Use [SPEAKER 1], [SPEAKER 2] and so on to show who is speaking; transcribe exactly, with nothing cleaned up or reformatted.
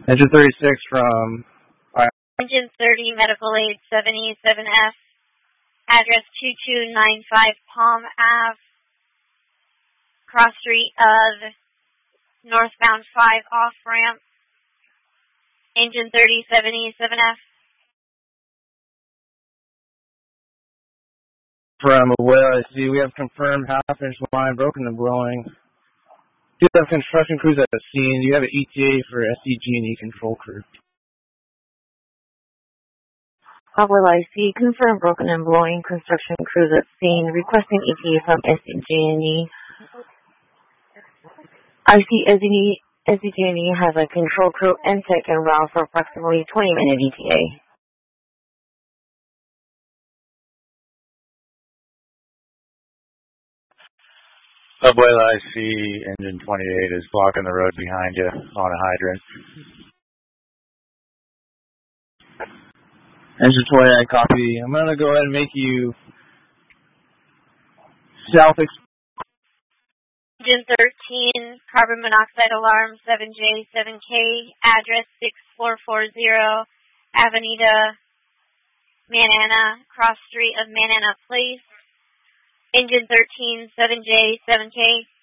[SPEAKER 1] Engine thirty-six from...
[SPEAKER 2] Engine thirty, medical aid seven E seven F, address two two nine five Palm Ave, cross street of northbound five off-ramp, engine thirty, seven E seven F.
[SPEAKER 1] From well, I see we have confirmed half-inch line broken and blowing. Do you have construction crews at the scene? Do you have an E T A for S C G and E control crew?
[SPEAKER 3] Well, I see confirmed broken and blowing construction crews at scene requesting E T A from S C G and E. I see S C G and E has a control crew and tech en route for approximately twenty minute E T A.
[SPEAKER 4] Abuela, I see engine twenty-eight is blocking the road behind you on a hydrant.
[SPEAKER 1] Engine twenty-eight, copy. I'm going to go ahead and make you south. Ex-
[SPEAKER 2] Engine thirteen, carbon monoxide alarm seven J seven K, address six four four zero, Avenida Manana, cross street of Manana Place. Engine thirteen, seven J seven K.